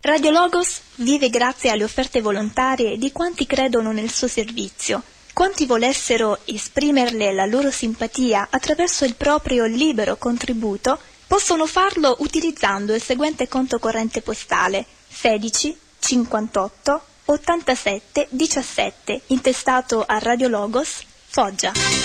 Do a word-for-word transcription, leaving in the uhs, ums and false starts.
Radio Logos vive grazie alle offerte volontarie di quanti credono nel suo servizio. Quanti volessero esprimerle la loro simpatia attraverso il proprio libero contributo possono farlo utilizzando il seguente conto corrente postale sedici cinquantotto ottantasette diciassette intestato a Radio Logos, Foggia.